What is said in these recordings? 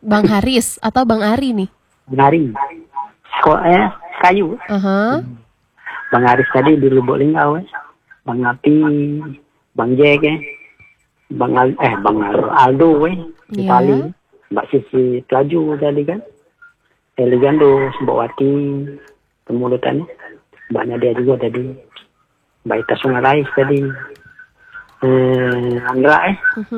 Bang Haris atau Bang Ari nih? Nari. Kayu. Bang Haris tadi di Lubuk Linggau. Bang Api, Bang Jack, Bang Aldo, di Bali. Mbak Sisi Pelaju tadi kan. Eligando, Mbak Wati, Pemulutan. Mbaknya dia juga tadi. Mbak Ita Sungarais tadi. Andra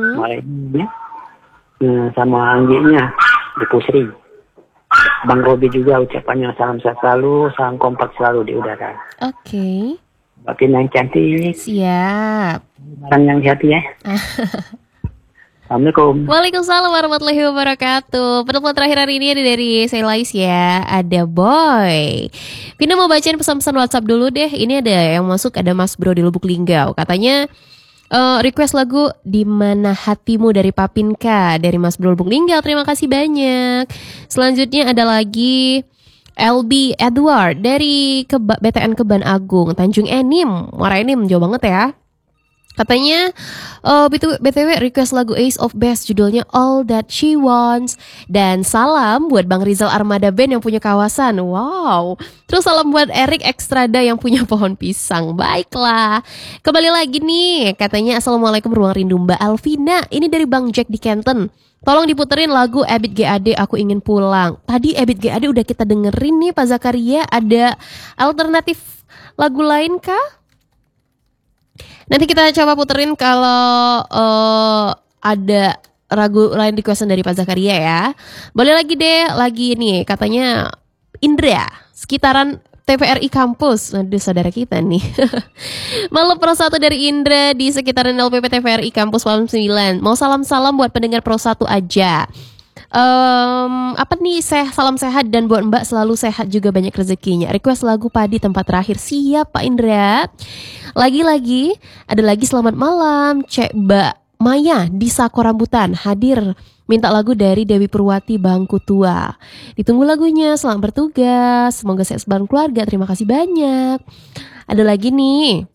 sama Angginya di Pusri. Bang Robi juga ucapannya salam sehat selalu, salam kompak selalu di udara. Oke. Mbak Pina yang cantik. Siap. Barang yang hati ya. Assalamualaikum. Waalaikumsalam warahmatullahi wabarakatuh. Penelpon terakhir hari ini ada dari Selais ya. Ada Boy. Pina mau bacain pesan-pesan WhatsApp dulu deh. Ini ada yang masuk, ada Mas Bro di Lubuk Linggau. Katanya request lagu Di Mana Hatimu dari Papinka dari Mas Bro Lubuk Linggau. Terima kasih banyak. Selanjutnya ada lagi LB Edward dari BTN Keban Agung, Tanjung Enim. Muara Enim jauh banget ya. Katanya BTW request lagu Ace of Base judulnya All That She Wants. Dan salam buat Bang Rizal Armada Band yang punya kawasan. Wow. Terus salam buat Erik Ekstrada yang punya pohon pisang. Baiklah. Kembali lagi nih. Katanya Assalamualaikum Ruang Rindu Mbak Alvina. Ini dari Bang Jack di Kenton. Tolong diputerin lagu Ebit GAD Aku Ingin Pulang. Tadi Ebit GAD udah kita dengerin nih Pak Zakaria. Ada alternatif lagu lain kah? Nanti kita coba puterin kalau ada lagu lain requestan dari Pak Zakaria ya. Boleh lagi deh, lagi nih katanya Indra, sekitaran TVRI kampus. Aduh saudara kita nih. Malam Pro 1 dari Indra di sekitaran LPP TVRI kampus malam 9. Mau salam-salam buat pendengar Pro 1 aja. Apa nih salam sehat dan buat Mbak selalu sehat juga banyak rezekinya. Request lagu Padi Tempat Terakhir. Siap Pak Indra. Lagi-lagi ada lagi selamat malam Cek Mbak Maya di Sako Rambutan hadir minta lagu dari Dewi Purwati Bangku Tua. Ditunggu lagunya. Selamat bertugas. Semoga sehat dan keluarga. Terima kasih banyak. Ada lagi nih.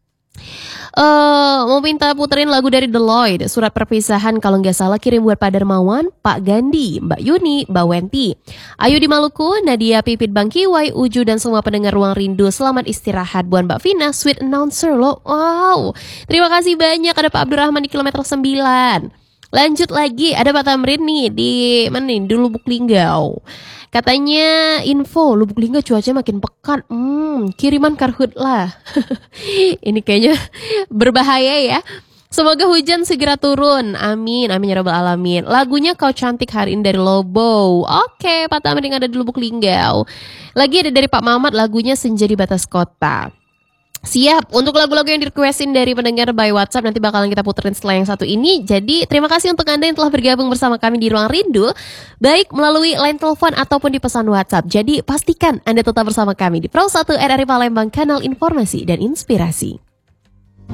Mau minta puterin lagu dari The Lloyd, Surat Perpisahan kalau nggak salah kirim buat Pak Darmawan, Pak Gandhi, Mbak Yuni, Mbak Wenti, Ayu di Maluku, Nadia Pipit Bang Kiwai, Uju dan semua pendengar Ruang Rindu. Selamat istirahat buat Mbak Vina, sweet announcer loh. Wow. Terima kasih banyak. Ada Pak Abdurrahman di kilometer 9. Lanjut lagi, ada Pak Tamrin nih di mana nih? Di Lubuk Linggau. Katanya info Lubuk Linggau cuaca makin pekat. Kiriman karhutlah. Ini kayaknya berbahaya ya. Semoga hujan segera turun. Amin, amin ya rabbal alamin. Lagunya Kau Cantik hari ini dari Lobo. Oke, Pak Tamrin yang ada di Lubuk Linggau. Lagi ada dari Pak Mamat lagunya Senja di Batas Kota. Siap, untuk lagu-lagu yang di-requestin dari pendengar by WhatsApp nanti bakalan kita puterin setelah yang satu ini. Jadi terima kasih untuk Anda yang telah bergabung bersama kami di Ruang Rindu, baik melalui line telepon ataupun di pesan WhatsApp. Jadi pastikan Anda tetap bersama kami di Pro 1 RRI Palembang, kanal informasi dan inspirasi.